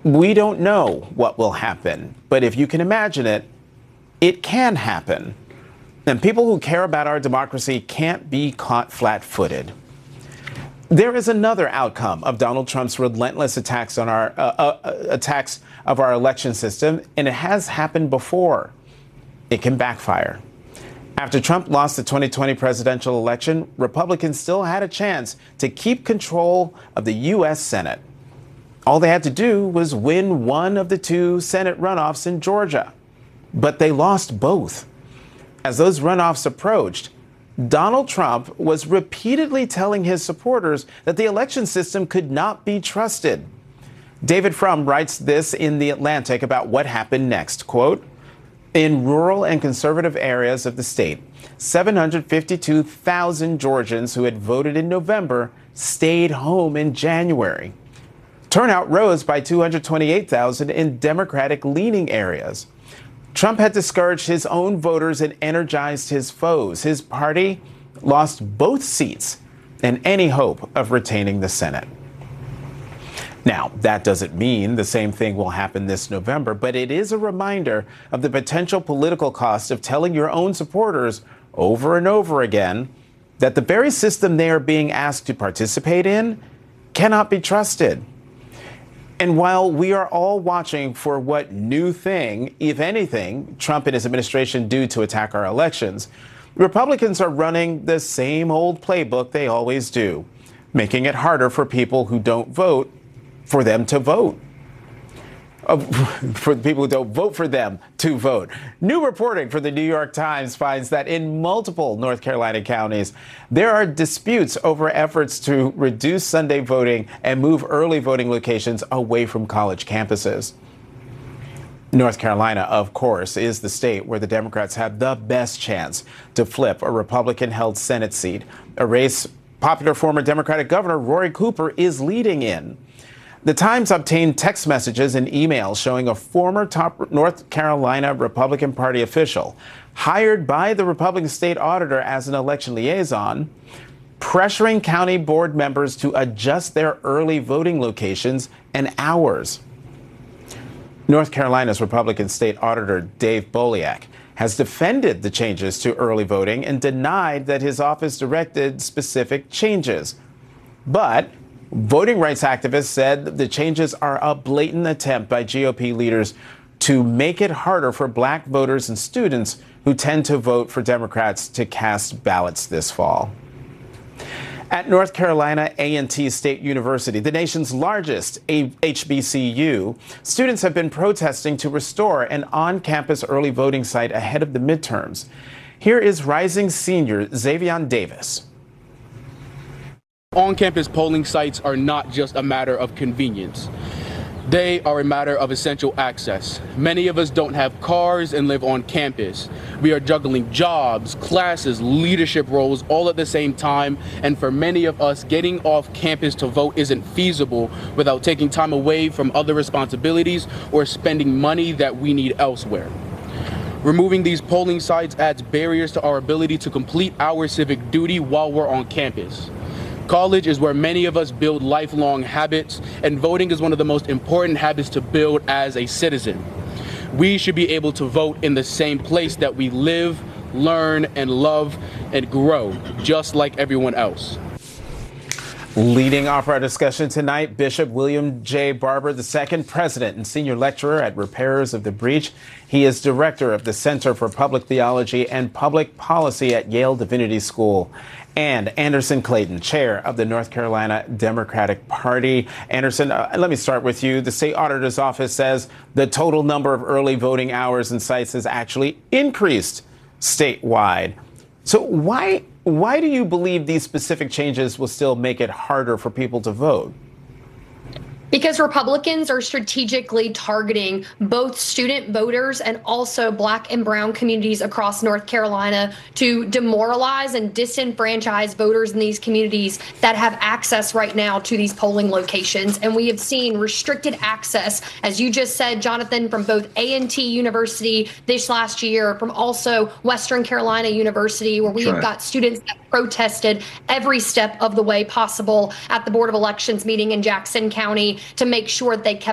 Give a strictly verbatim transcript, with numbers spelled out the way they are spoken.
We don't know what will happen, but if you can imagine it, it can happen. And people who care about our democracy can't be caught flat-footed. There is another outcome of Donald Trump's relentless attacks on our uh, uh, attacks of our election system, and it has happened before. It can backfire. After Trump lost the twenty twenty presidential election, Republicans still had a chance to keep control of the U S Senate. All they had to do was win one of the two Senate runoffs in Georgia, but they lost both. As those runoffs approached, Donald Trump was repeatedly telling his supporters that the election system could not be trusted. David Frum writes this in The Atlantic about what happened next. Quote, in rural and conservative areas of the state, seven hundred fifty-two thousand Georgians who had voted in November stayed home in January. Turnout rose by two hundred twenty-eight thousand in Democratic-leaning areas. Trump had discouraged his own voters and energized his foes. His party lost both seats and any hope of retaining the Senate. Now, that doesn't mean the same thing will happen this November, but it is a reminder of the potential political cost of telling your own supporters over and over again that the very system they are being asked to participate in cannot be trusted. And while we are all watching for what new thing, if anything, Trump and his administration do to attack our elections, Republicans are running the same old playbook they always do, making it harder for people who don't vote for them to vote. Uh, for the people who don't vote for them to vote. New reporting from the New York Times finds that in multiple North Carolina counties, there are disputes over efforts to reduce Sunday voting and move early voting locations away from college campuses. North Carolina, of course, is the state where the Democrats have the best chance to flip a Republican-held Senate seat, a race popular former Democratic Governor Roy Cooper is leading in. The Times obtained text messages and emails showing a former top North Carolina Republican Party official hired by the Republican state auditor as an election liaison, pressuring county board members to adjust their early voting locations and hours. North Carolina's Republican state auditor, Dave Boliak, has defended the changes to early voting and denied that his office directed specific changes. But voting rights activists said the changes are a blatant attempt by G O P leaders to make it harder for black voters and students who tend to vote for Democrats to cast ballots this fall. At North Carolina A and T State University, the nation's largest H B C U, students have been protesting to restore an on-campus early voting site ahead of the midterms. Here is rising senior Xavion Davis. On-campus polling sites are not just a matter of convenience. They are a matter of essential access. Many of us don't have cars and live on campus. We are juggling jobs, classes, leadership roles all at the same time, and for many of us, getting off campus to vote isn't feasible without taking time away from other responsibilities or spending money that we need elsewhere. Removing these polling sites adds barriers to our ability to complete our civic duty while we're on campus. College is where many of us build lifelong habits, and voting is one of the most important habits to build as a citizen. We should be able to vote in the same place that we live, learn, and love, and grow, just like everyone else. Leading off our discussion tonight, Bishop William J. Barber the second, president and senior lecturer at Repairers of the Breach. He is director of the Center for Public Theology and Public Policy at Yale Divinity School. And Anderson Clayton, chair of the North Carolina Democratic Party. Anderson, uh, let me start with you. The state auditor's office says the total number of early voting hours and sites has actually increased statewide. So why, why do you believe these specific changes will still make it harder for people to vote? Because Republicans are strategically targeting both student voters and also Black and brown communities across North Carolina to demoralize and disenfranchise voters in these communities that have access right now to these polling locations. And we have seen restricted access, as you just said, Jonathan, from both A and T University this last year, from also Western Carolina University, where we That's have right. got students that protested every step of the way possible at the Board of Elections meeting in Jackson County to make sure they kept